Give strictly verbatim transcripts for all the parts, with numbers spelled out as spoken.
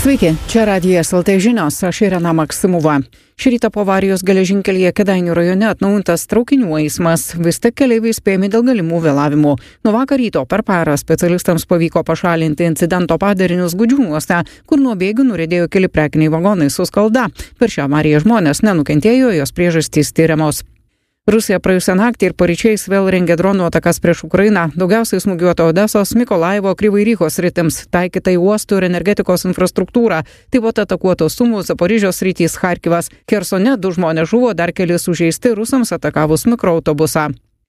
Sveiki, čia Radijas L T žinios, aš Irena Maksimova. Šį rytą po avarijos geležinkelyje Kėdainių rajone atnaujintas traukinių eismas, vis tik keleiviai įspėjami dėl galimų vėlavimų. Nuo vakar ryto per parą specialistams pavyko pašalinti incidento padarinius Gudžiūnuose, kur nuo bėgių nuriedėjo keli prekiniai vagonai su skalda. Per šią avariją žmonės nenukentėjo, jos priežastys tyriamos. Rusija praėjusią naktį ir paryčiais vėl rengė dronų atakas prieš Ukrainą, daugiausiai smūgiuota Odesos, Mykolaivo, Kryvyj Rihos sritims, taikyta į uostų ir energetikos infrastruktūrą, taip pat atakuotos Sumų, Zaporižės sritys, Charkivas. Kersone du žmonės žuvo, dar keli sužeisti rusams atakavus mikroautobusą.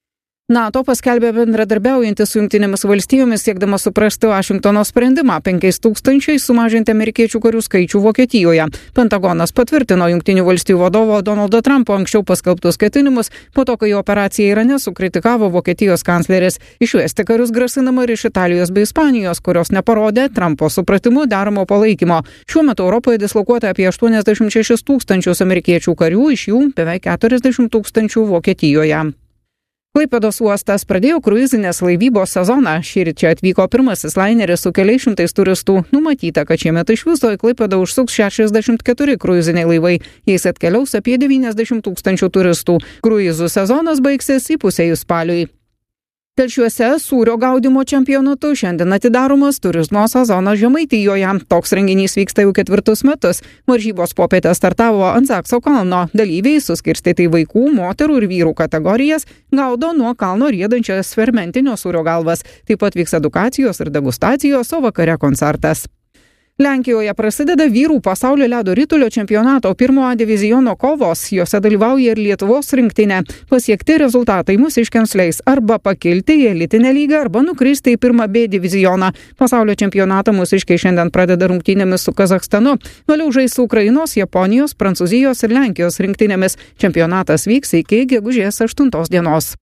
NATO paskelbė bendradarbiaujantį su Jungtinėmis valstijomis, siekdama suprasti Vašingtono sprendimą penkiais tūkstančiais sumažinti amerikiečių karių skaičių Vokietijoje. Pentagonas patvirtino Jungtinių valstijų vadovo Donaldo Trumpo anksčiau paskelbtus ketinimus, po to, kai jo operaciją Irane sukritikavo Vokietijos kancleris. Išvesti karius grasinama ir iš Italijos bei Ispanijos, kurios neparodė Trumpo supratimu deramo palaikymo. Šiuo metu Europoje dislokuota apie aštuoniasdešimt šešis tūkstančius amerikiečių karių, iš jų beveik keturiasdešimt tūkstančių Vokietijoje. Klaipėdos uostas pradėjo kruizinės laivybos sezoną. Šįryt čia atvyko pirmasis laineris su keliais šimtais turistų. Numatyta, kad šiemet iš viso į Klaipėdą užsuks šešiasdešimt keturi kruiziniai laivai. Jais atkeliaus apie devyniasdešimt tūkstančių turistų. Kruizų sezonas baigsis įpusėjus spaliui. Telšiuose sūrio gaudymo čempionatu šiandien atidaromas turizmo sezonas Žemaitijoje. Toks renginys vyksta jau ketvirtus metus. Varžybos popietę startavo ant Zakso kalno. Dalyviai suskirstyti į vaikų, moterų ir vyrų kategorijas gaudo nuo kalno riedančias fermentinio sūrio galvas. Taip pat vyks edukacijos ir degustacijos, o vakare koncertas. Lenkijoje prasideda vyrų pasaulio ledo ritulio čempionato pirmo A diviziono kovos. Jose dalyvauja ir Lietuvos rinktinė. Pasiekti rezultatai mūsiškiams leis arba pakilti į elitinę lygą, arba nukristi į pirmą B divizioną. Pasaulio čempionatą mūsiškiai šiandien pradeda rungtynėmis su Kazachstanu. Vėliau žais su Ukrainos, Japonijos, Prancūzijos ir Lenkijos rinktinėmis. Čempionatas vyks iki gegužės aštuntos dienos.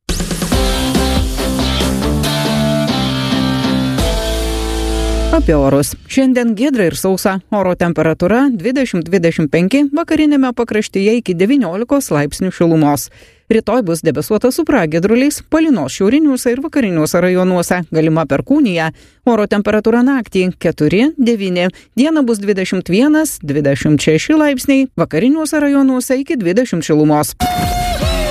Apie orus. Šiandien giedra ir sausa. Oro temperatūra dvidešimt dvidešimt penki, vakarinėme pakraštyje iki devyniolikos laipsnių šilumos. Rytoj bus debesuota su pragiedruliais, palynos šiauriniuose ir vakariniuose rajonuose, galima perkūnija. Oro temperatūra naktį keturi devyni, dieną bus dvidešimt vienas dvidešimt šeši laipsniai, vakariniuose rajonuose iki dvidešimt šilumos.